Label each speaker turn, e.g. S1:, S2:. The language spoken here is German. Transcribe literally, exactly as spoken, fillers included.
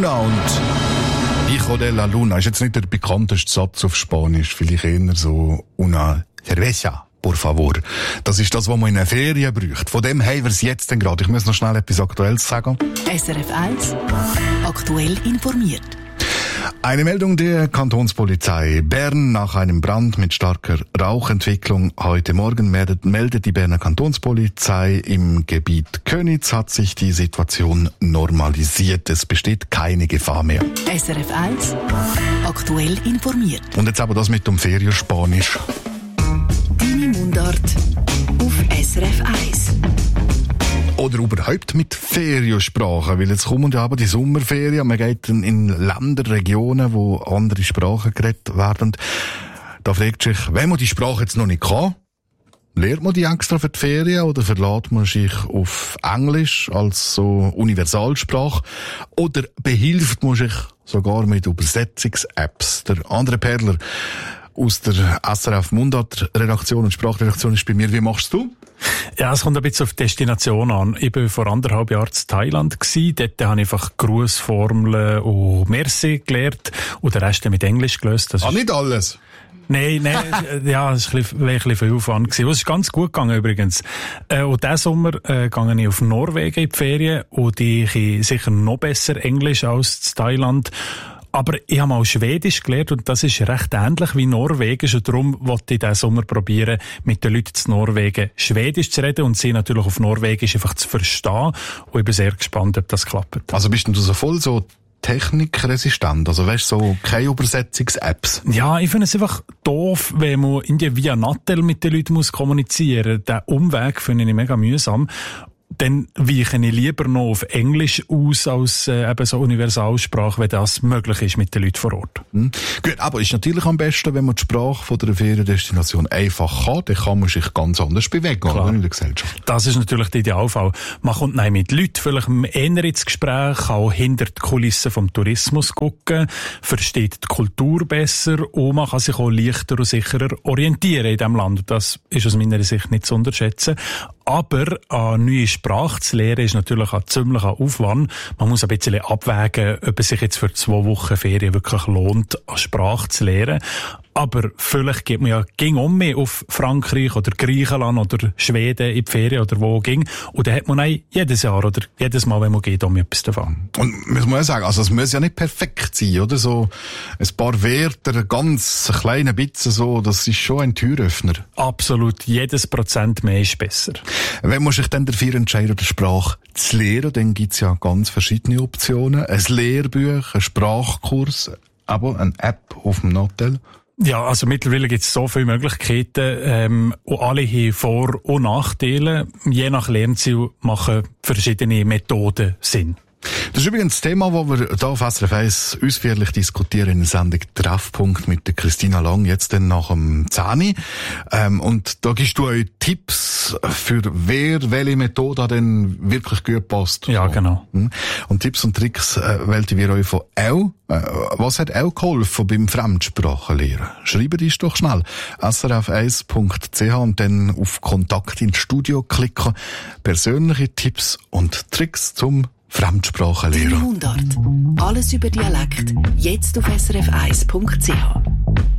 S1: Luna und Hijo de la Luna ist jetzt nicht der bekannteste Satz auf Spanisch, vielleicht eher so una cerveza, por favor. Das ist das, was man in einer Ferien braucht. Von dem haben wir es jetzt denn gerade. Ich muss noch schnell etwas Aktuelles sagen.
S2: S R F eins aktuell informiert.
S1: Eine Meldung der Kantonspolizei Bern nach einem Brand mit starker Rauchentwicklung. Heute Morgen meldet, meldet die Berner Kantonspolizei, im Gebiet Könitz hat sich die Situation normalisiert. Es besteht keine Gefahr mehr.
S2: S R F eins aktuell informiert.
S1: Und jetzt aber das mit dem Ferienspanisch.
S2: Deine Mundart auf S R F eins.
S1: Oder überhaupt mit Feriensprachen, weil jetzt kommen ja aber die Sommerferien, man geht in Länder, Regionen, wo andere Sprachen geredet werden. Da fragt sich, wenn man die Sprache jetzt noch nicht kann, lernt man die extra für die Ferien oder verlässt man sich auf Englisch als so Universalsprache oder behilft man sich sogar mit Übersetzungs-Apps? Der andere Perler aus der S R F Mundart-Redaktion und Sprachredaktion ist bei mir. Wie machst du?
S3: Ja, es kommt ein bisschen auf die Destination an. Ich war vor anderthalb Jahren in Thailand gewesen. Dort habe ich einfach Grußformeln und Merci gelernt und den Rest mit Englisch gelöst. Das
S1: ah, nicht alles?
S3: Nein, nein, ja, es war ein bisschen, ein bisschen viel Aufwand gewesen. Es ist ganz gut gegangen übrigens. Äh, und diesen Sommer äh, gehe ich auf Norwegen in die Ferien und ich kann sicher noch besser Englisch als in Thailand. Aber ich habe mal Schwedisch gelernt und das ist recht ähnlich wie Norwegisch und darum wollte ich diesen Sommer probieren, mit den Leuten in Norwegen Schwedisch zu reden und sie natürlich auf Norwegisch einfach zu verstehen. Und ich bin sehr gespannt, ob das klappt.
S1: Also bist du so voll so technikresistent? Also weißt du, so keine Übersetzungs-Apps?
S3: Ja, ich finde es einfach doof, wenn man irgendwie via Nattel mit den Leuten muss kommunizieren muss. Den Umweg finde ich mega mühsam. Dann weiche ich lieber noch auf Englisch aus als äh, eben so Universalsprache, wenn das möglich ist mit den Leuten vor Ort.
S1: Hm. Gut, aber ist natürlich am besten, wenn man die Sprache von der Feriendestination einfach kann, dann kann man sich ganz anders bewegen oder, in der Gesellschaft.
S3: Das ist natürlich der Idealfall. Man kommt nein mit Leuten vielleicht eher ins Gespräch, kann auch hinter die Kulissen vom Tourismus gucken, versteht die Kultur besser und man kann sich auch leichter und sicherer orientieren in diesem Land. Das ist aus meiner Sicht nicht zu unterschätzen. Aber eine neue Sprache zu lernen ist natürlich ein ziemlicher Aufwand. Man muss ein bisschen abwägen, ob es sich jetzt für zwei Wochen Ferien wirklich lohnt, eine Sprache zu lernen. Aber vielleicht geht man ja ging um mehr auf Frankreich oder Griechenland oder Schweden in die Ferien oder wo ging. Und dann hat man auch jedes Jahr oder jedes Mal, wenn man geht, um etwas davon.
S1: Und muss man ja sagen, also es muss ja nicht perfekt sein, oder? So ein paar Wörter, ganz kleine Bitzen so, das ist schon ein Türöffner.
S3: Absolut. Jedes Prozent mehr ist besser.
S1: Wenn man sich dann dafür entscheidet, eine Sprache zu lernen, dann gibt's ja ganz verschiedene Optionen. Ein Lehrbuch, ein Sprachkurs, aber eine App auf dem Nattel.
S3: Ja, also mittlerweile gibt es so viele Möglichkeiten ähm, und alle haben Vor- und Nachteile. Je nach Lernziel machen verschiedene Methoden Sinn.
S1: Das ist übrigens das Thema, das wir hier auf S R F eins ausführlich diskutieren in der Sendung Treffpunkt mit der Christina Lang, jetzt dann nach dem zehn. Ähm, und da gibst du euch Tipps, für wer welche Methode denn wirklich gut passt.
S3: Ja, genau.
S1: Und Tipps und Tricks äh, wählen wir euch von Elle. Äh, was hat Elle geholfen beim Fremdsprachenlernen? Schreibt uns doch schnell s r f eins punkt c h und dann auf Kontakt ins Studio klicken. Persönliche Tipps und Tricks zum Fremdsprachenlehrer.
S2: Mundart. Alles über Dialekt. Jetzt auf s r f eins punkt c h.